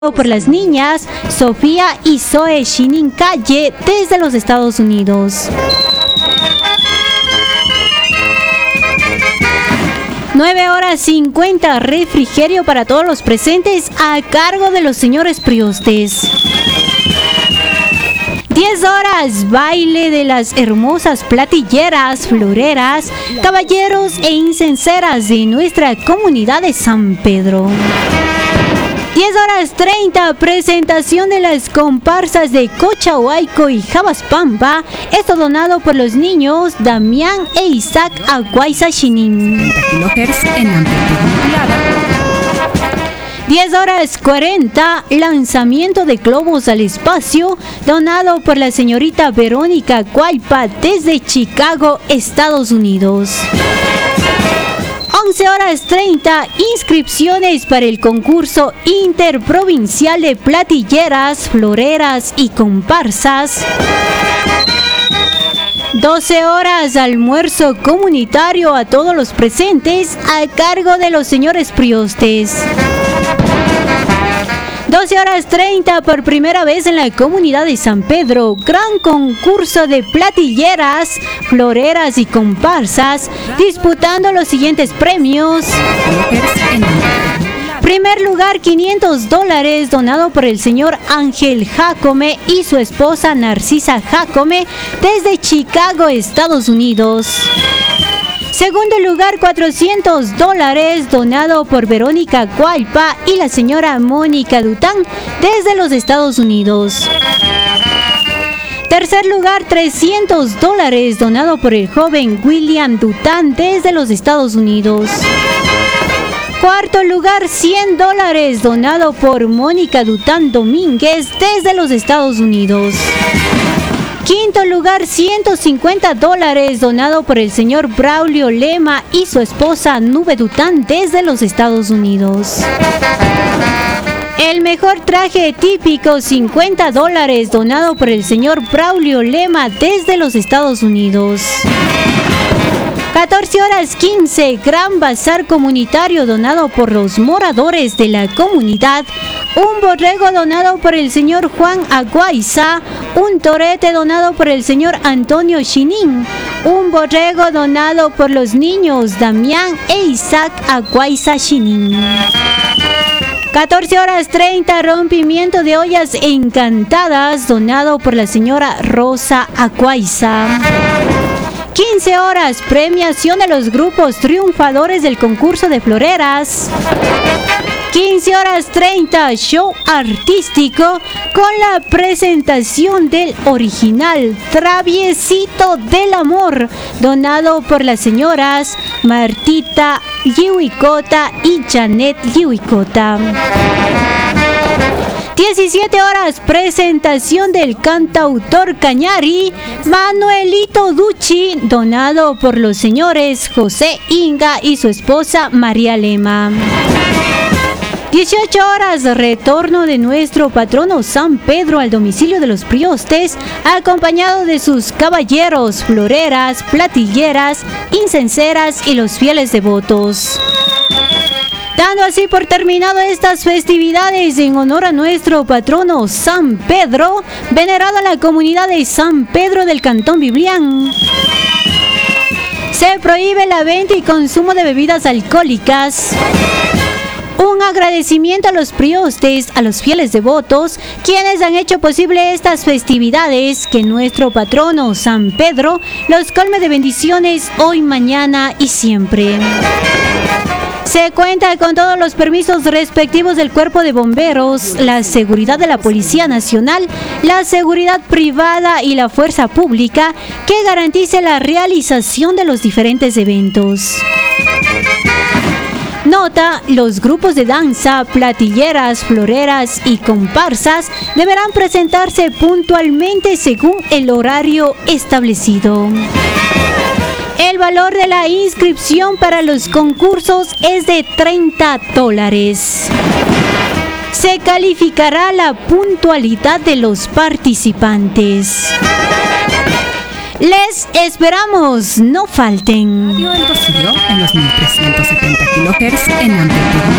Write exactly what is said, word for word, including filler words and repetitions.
por las niñas Sofía y Zoe Shinin Calle desde los Estados Unidos. nueve horas cincuenta, refrigerio para todos los presentes a cargo de los señores priostes. diez horas, baile de las hermosas platilleras, floreras, caballeros e incenseras de nuestra comunidad de San Pedro. diez horas treinta, presentación de las comparsas de Cochahuayco y Jabaspampa, esto donado por los niños Damián e Isaac Aguaiza Shinin. diez horas cuarenta, lanzamiento de globos al espacio, donado por la señorita Verónica Cualpa desde Chicago, Estados Unidos. once horas treinta, inscripciones para el concurso interprovincial de platilleras, floreras y comparsas. doce horas, almuerzo comunitario a todos los presentes a cargo de los señores priostes. doce horas treinta, por primera vez en la comunidad de San Pedro, gran concurso de platilleras, floreras y comparsas, disputando los siguientes premios. Primer lugar, quinientos dólares, donado por el señor Ángel Jacome y su esposa Narcisa Jacome desde Chicago, Estados Unidos. Segundo lugar, cuatrocientos dólares, donado por Verónica Cualpa y la señora Mónica Dután desde los Estados Unidos. Tercer lugar, trescientos dólares, donado por el joven William Dután desde los Estados Unidos. Cuarto lugar, cien dólares, donado por Mónica Dután Domínguez desde los Estados Unidos. Quinto lugar, ciento cincuenta dólares, donado por el señor Braulio Lema y su esposa Nube Dután desde los Estados Unidos. El mejor traje típico, cincuenta dólares, donado por el señor Braulio Lema desde los Estados Unidos. catorce horas quince, gran bazar comunitario donado por los moradores de la comunidad, un borrego donado por el señor Juan Aguaiza, un torete donado por el señor Antonio Shinin, un borrego donado por los niños Damián e Isaac Aguaiza Shinin. catorce horas treinta, rompimiento de ollas encantadas donado por la señora Rosa Aguaiza. quince horas, premiación de los grupos triunfadores del concurso de floreras. quince horas treinta, show artístico con la presentación del original Traviesito del Amor, donado por las señoras Martita Yihuicota y Janet Yihuicota. diecisiete horas, presentación del cantautor Cañari, Manuelito Ducci, donado por los señores José Inga y su esposa María Lema. dieciocho horas, retorno de nuestro patrono San Pedro al domicilio de los priostes, acompañado de sus caballeros, floreras, platilleras, incenseras y los fieles devotos. Dando así por terminado estas festividades en honor a nuestro patrono San Pedro, venerado a la comunidad de San Pedro del Cantón Biblián. Se prohíbe la venta y consumo de bebidas alcohólicas. Un agradecimiento a los priostes, a los fieles devotos, quienes han hecho posible estas festividades, que nuestro patrono San Pedro los colme de bendiciones hoy, mañana y siempre. Se cuenta con todos los permisos respectivos del Cuerpo de Bomberos, la seguridad de la Policía Nacional, la seguridad privada y la fuerza pública que garantice la realización de los diferentes eventos. Nota: los grupos de danza, platilleras, floreras y comparsas deberán presentarse puntualmente según el horario establecido. El valor de la inscripción para los concursos es de treinta dólares. Se calificará la puntualidad de los participantes. Les esperamos, no falten. Radio El Rocío en los mil trescientos setenta kilohertz en amplitud